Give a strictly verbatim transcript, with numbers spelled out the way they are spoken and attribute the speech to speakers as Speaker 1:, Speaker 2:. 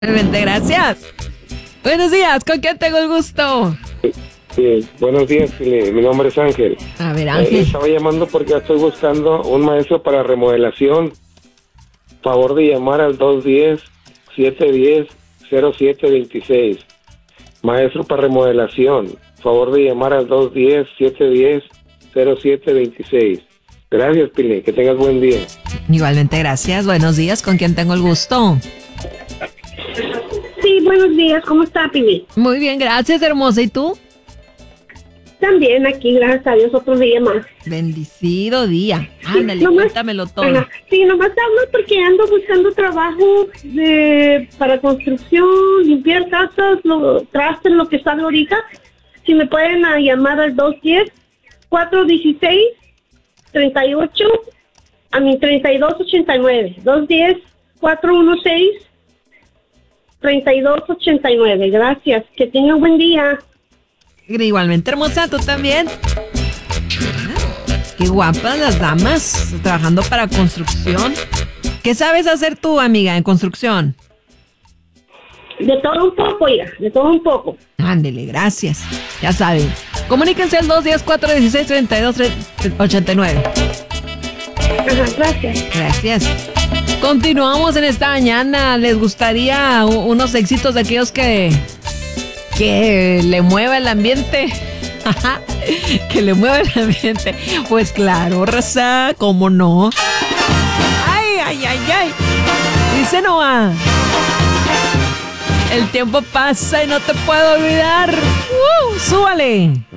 Speaker 1: Realmente, gracias. Buenos días, ¿con quién tengo el gusto?
Speaker 2: Sí, buenos días, Pili. Mi nombre es Ángel.
Speaker 1: A ver,
Speaker 2: Eh,
Speaker 1: Ángel.
Speaker 2: estaba llamando porque estoy buscando un maestro para remodelación. Favor de llamar al dos uno cero, siete uno cero, cero siete dos seis. Maestro para remodelación. Favor de llamar al dos uno cero, siete uno cero, cero siete dos seis. Gracias, Pili. Que tengas buen día.
Speaker 1: Igualmente, gracias. Buenos días, ¿con quién tengo el gusto?
Speaker 3: Sí, buenos días. ¿Cómo está, Pili?
Speaker 1: Muy bien, gracias, hermosa. ¿Y tú?
Speaker 3: También aquí, gracias a Dios, otro día más.
Speaker 1: Bendecido día. Ándale,
Speaker 3: nomás-
Speaker 1: cuéntamelo todo.
Speaker 3: Ajá. Sí, nomás hablo porque ando buscando trabajo de, para construcción, limpiar casas, lo, trastes, lo que sale ahorita. Si me pueden ah, llamar al dos uno cero, cuatro uno seis, tres ocho, a mi treinta y dos ochenta y nueve. dos uno cero, cuatro uno seis, tres dos ocho nueve. Gracias. Que tenga un buen día.
Speaker 1: Igualmente, hermosa, tú también. Qué guapas las damas trabajando para construcción. ¿Qué sabes hacer tú, amiga, en construcción?
Speaker 3: De todo un poco, oiga, de todo un poco.
Speaker 1: Ándele, gracias. Ya saben. Comuníquense al dos uno cero, cuatro uno seis, tres dos ocho nueve.
Speaker 3: Ajá, gracias.
Speaker 1: Gracias. Continuamos en esta mañana. ¿Les gustaría u- unos éxitos de aquellos que que le mueva el ambiente? Que le mueva el ambiente. Pues claro, raza, ¿cómo no? Ay, ay, ay, ay. Dice Noah. El tiempo pasa y no te puedo olvidar. ¡Uh! ¡Súbale!